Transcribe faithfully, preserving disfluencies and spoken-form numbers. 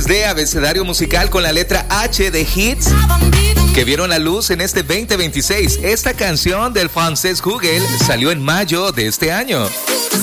canciones de abecedario musical con la letra H de hits que vieron la luz en este veinte veintiséis. Esta canción del francés Google salió en mayo de este año.